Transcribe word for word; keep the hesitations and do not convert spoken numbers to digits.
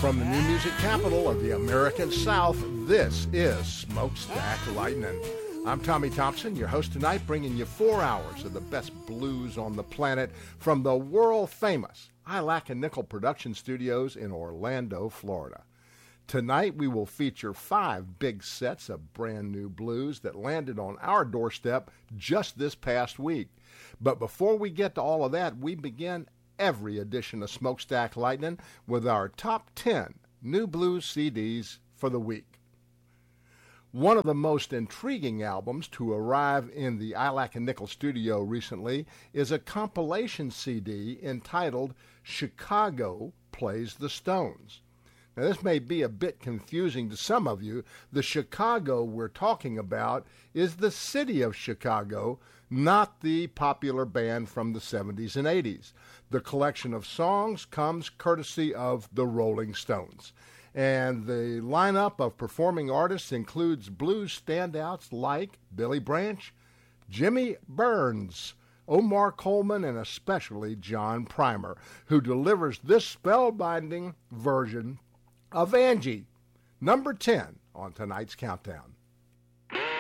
From the new music capital of the American South, this is Smokestack Lightning. I'm Tommy Thompson, your host tonight, bringing you four hours of the best blues on the planet from the world-famous I Lack a Nickel production studios in Orlando, Florida. Tonight, we will feature five big sets of brand new blues that landed on our doorstep just this past week. But before we get to all of that, we begin every edition of Smokestack Lightning with our top ten new blues C Ds for the week. One of the most intriguing albums to arrive in the I Lack a Nickel studio recently is a compilation C D entitled Chicago Plays the Stones. Now, this may be a bit confusing to some of you. The Chicago we're talking about is the city of Chicago, not the popular band from the seventies and eighties. The collection of songs comes courtesy of the Rolling Stones. And the lineup of performing artists includes blues standouts like Billy Branch, Jimmy Burns, Omar Coleman, and especially John Primer, who delivers this spellbinding version of Angie, number ten on tonight's countdown.